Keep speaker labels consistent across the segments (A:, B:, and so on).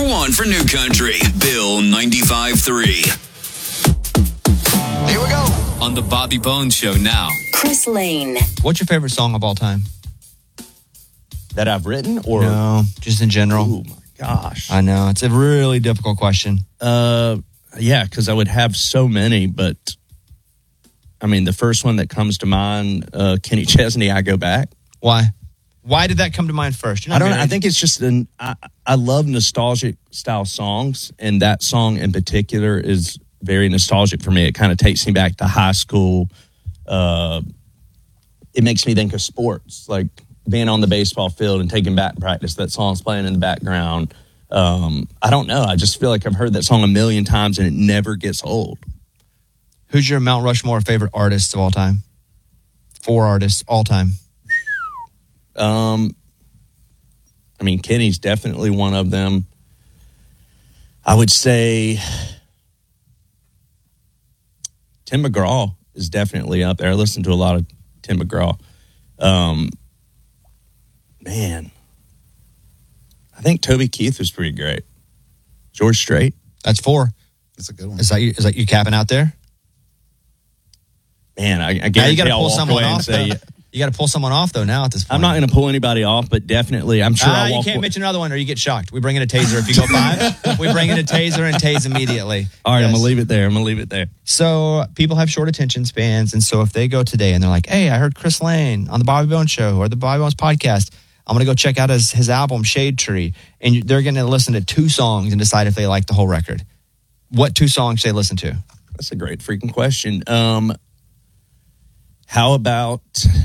A: 1 for New Country, Bill 95.3.
B: Here we go.
A: On the Bobby Bones Show now.
C: Chris Lane.
D: What's your favorite song of all time?
E: That I've written, or
D: No, just in general.
E: Oh my gosh,
D: I know it's a really difficult question.
E: yeah, because I would have so many, but I mean, the first one that comes to mind, Kenny Chesney, "I Go Back."
D: Why? Why did that come to mind first?
E: I don't know. I think it's just I love nostalgic style songs, and that song in particular is very nostalgic for me. It kind of takes me back to high school. It makes me think of sports, like being on the baseball field and taking bat practice. That song's playing in the background. I don't know. I just feel like I've heard that song a million times and it never gets old.
D: Who's your Mount Rushmore favorite artists of all time? 4 artists all time.
E: I mean, Kenny's definitely one of them. I would say Tim McGraw is definitely up there. I listen to a lot of Tim McGraw. Man, I think Toby Keith was pretty great. George Strait.
D: That's 4.
B: That's a good one.
D: Is that you capping out there?
E: Man, I
D: Now
E: guarantee
D: you got to
E: I'll
D: pull
E: walk
D: someone
E: away and
D: off.
E: say,
D: You got to pull someone off though. Now at this point,
E: I'm not going to pull anybody off, but definitely, I'm sure I'll
D: you
E: walk
D: can't
E: away.
D: mention another one, or you get shocked. We bring in a taser if you go 5. We bring in a taser and tase immediately.
E: All right,
D: Yes.
E: I'm going to leave it there.
D: So people have short attention spans, and so if they go today and they're like, "Hey, I heard Chris Lane on the Bobby Bones Show or the Bobby Bones podcast. I'm going to go check out his album Shade Tree," and they're going to listen to 2 songs and decide if they like the whole record. What 2 songs should they listen to?
E: That's a great freaking question. How about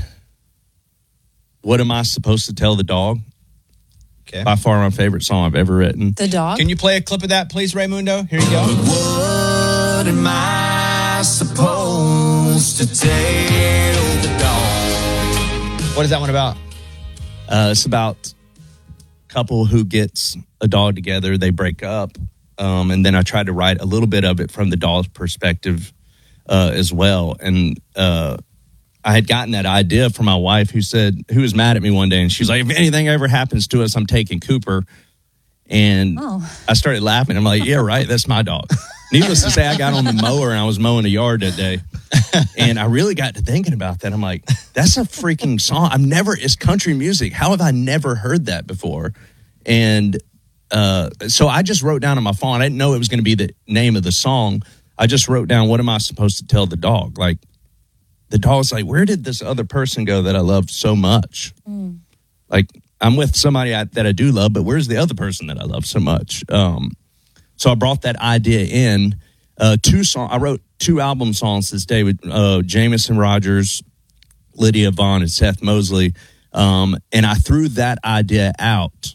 E: What Am I Supposed to Tell the Dog?
D: Okay.
E: By far my favorite song I've ever written.
C: The dog?
D: Can you play a clip of that, please, Raymundo? Here you go.
A: What am I supposed to tell the dog?
D: What is that one about?
E: It's about a couple who gets a dog together. They break up. And then I tried to write a little bit of it from the dog's perspective as well. And I had gotten that idea from my wife who was mad at me one day. And she's like, "If anything ever happens to us, I'm taking Cooper." And I started laughing. I'm like, "Yeah, right. That's my dog." Needless to say, I got on the mower and I was mowing the yard that day. And I really got to thinking about that. I'm like, that's a freaking song. It's country music. How have I never heard that before? And so I just wrote down on my phone. I didn't know it was going to be the name of the song. I just wrote down, "What am I supposed to tell the dog?" Like, the dog's like, "Where did this other person go that I loved so much?" Like, I'm with somebody that I do love, but where's the other person that I love so much? So I brought that idea in. I wrote 2 album songs this day with Jameson Rogers, Lydia Vaughn, and Seth Mosley. And I threw that idea out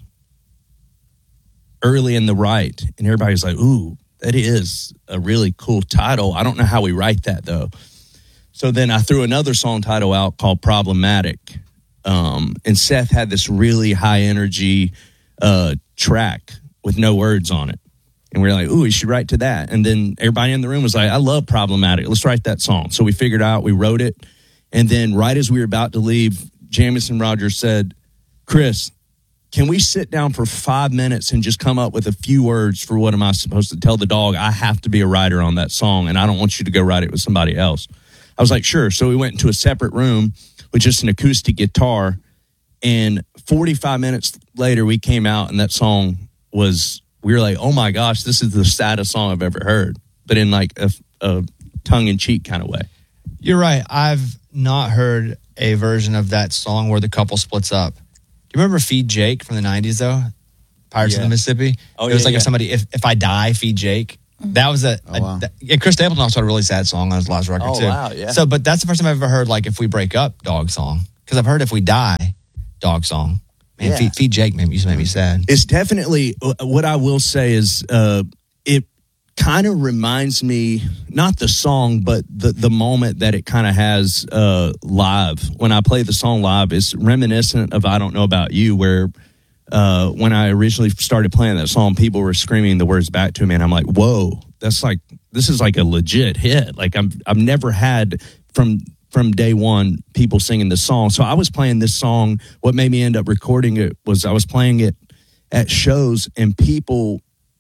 E: early in the write. And everybody's like, "Ooh, that is a really cool title. I don't know how we write that, though." So then I threw another song title out called Problematic. And Seth had this really high energy track with no words on it. And we were like, "Ooh, we should write to that." And then everybody in the room was like, "I love Problematic. Let's write that song." So we figured out, we wrote it. And then right as we were about to leave, Jameson Rogers said, "Chris, can we sit down for 5 minutes and just come up with a few words for what am I supposed to tell the dog? I have to be a writer on that song, and I don't want you to go write it with somebody else." I was like, "Sure." So we went into a separate room with just an acoustic guitar, and 45 minutes later, we came out, and that song we were like, "Oh my gosh, this is the saddest song I've ever heard," but in like a tongue-in-cheek kind of way.
D: You're right. I've not heard a version of that song where the couple splits up. Do you remember Feed Jake from the 90s, though? Pirates of the Mississippi?
E: Oh,
D: it was
E: yeah,
D: like
E: yeah.
D: if somebody, if I die, feed Jake. That was Chris Stapleton also had a really sad song on his last record, too.
E: Oh, wow, yeah.
D: So, but that's the first time I've ever heard, like, if we break up, dog song. Because I've heard if we die, dog song. Man,
E: Yeah.
D: Feed Jake used to make me sad.
E: It's definitely, what I will say is, it kind of reminds me, not the song, but the moment that it kind of has live. When I play the song live, it's reminiscent of I Don't Know About You, where when I originally started playing that song, people were screaming the words back to me, and I'm like, "Whoa, this is like a legit hit." Like I've never had from day one people singing the song. So I was playing this song. What made me end up recording it was I was playing it at shows, and people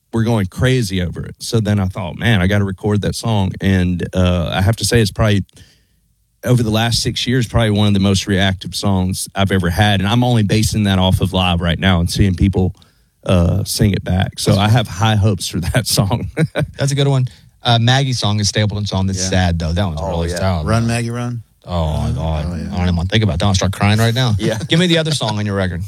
E: were going crazy over it. So then I thought, man, I got to record that song. And I have to say, it's probably over the last 6 years, probably one of the most reactive songs I've ever had. And I'm only basing that off of live right now and seeing people sing it back. So I have high hopes for that song.
D: That's a good one. Maggie's song is Stapleton song. That's sad though. That one's really sad.
B: Run, Maggie, run.
D: Oh my God. I don't even want to think about that. I'll start crying right now.
E: Yeah.
D: Give me the other song on your record.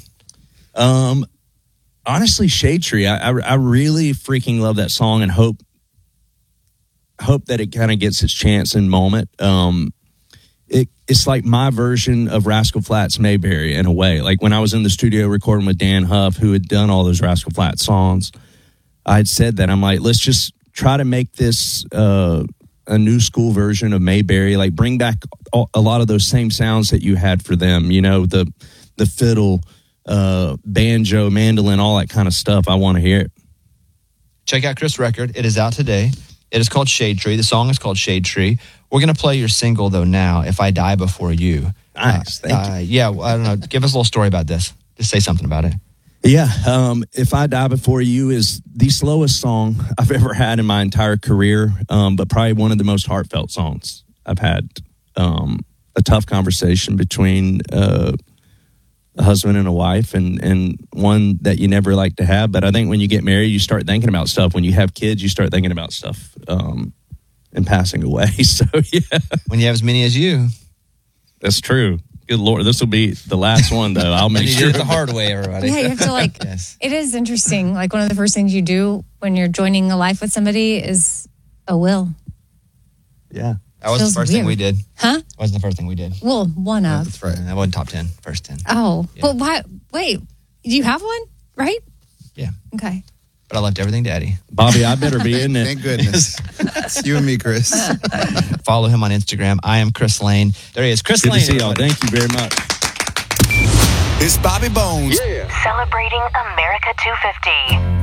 E: Honestly, Shade Tree. I really freaking love that song and hope that it kind of gets its chance and moment. It's like my version of Rascal Flatts Mayberry in a way. Like when I was in the studio recording with Dan Huff, who had done all those Rascal Flatts songs, I had said that. I'm like, let's just try to make this a new school version of Mayberry. Like bring back a lot of those same sounds that you had for them. You know, the fiddle, banjo, mandolin, all that kind of stuff. I want to hear it.
D: Check out Chris' record. It is out today. It is called Shade Tree. The song is called Shade Tree. We're going to play your single, though, now, If I Die Before You.
E: Nice. Thank you.
D: Yeah, well, I don't know. Give us a little story about this. Just say something about it.
E: Yeah. If I Die Before You is the slowest song I've ever had in my entire career, but probably one of the most heartfelt songs I've had. A tough conversation between a husband and a wife, and one that you never like to have. But I think when you get married, you start thinking about stuff. When you have kids, you start thinking about stuff and passing away. So, yeah.
D: When you have as many as you.
E: That's true. Good Lord. This will be the last one, though. I'll make
D: You
E: sure.
D: did it the hard way, everybody.
C: Yeah, you have to
D: Yes.
C: It is interesting. Like one of the first things you do when you're joining a life with somebody is a will.
E: Yeah.
D: That was
C: Feels
D: the first thing
C: weird.
D: we did.
C: Huh?
D: That wasn't the first thing we did.
C: Well, one of.
B: That's right.
D: That wasn't top 10. First 10.
C: Oh,
D: Yeah.
C: but why? Wait, do you have one? Right?
D: Yeah.
C: Okay.
D: But I left everything to Eddie.
E: Bobby, I better be in it.
B: Thank goodness. It's you and me, Chris.
D: Follow him on Instagram. I am Chris Lane. There he is. Chris
E: Good
D: Lane.
E: to see y'all.
D: everybody.
E: Thank you very much.
B: It's Bobby Bones.
F: Celebrating America 250.